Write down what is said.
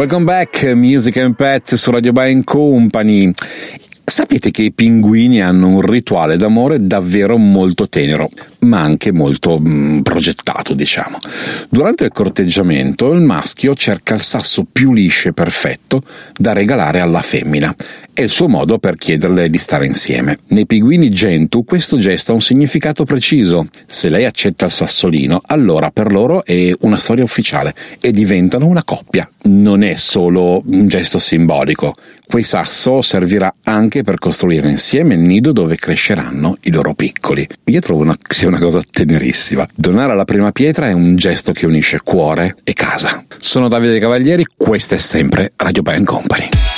Welcome back, Music and Pet su Radio Bye & Company. Sapete che i pinguini hanno un rituale d'amore davvero molto tenero, ma anche molto progettato, diciamo. Durante il corteggiamento il maschio cerca il sasso più liscio e perfetto da regalare alla femmina. È il suo modo per chiederle di stare insieme. Nei pinguini Gentoo questo gesto ha un significato preciso. Se lei accetta il sassolino, allora per loro è una storia ufficiale e diventano una coppia. Non è solo un gesto simbolico. Quel sasso servirà anche per costruire insieme il nido dove cresceranno i loro piccoli. Io trovo sia una cosa tenerissima. Donare la prima pietra è un gesto che unisce cuore e casa. Sono Davide Cavalieri, questa è sempre Radio Bye & Company.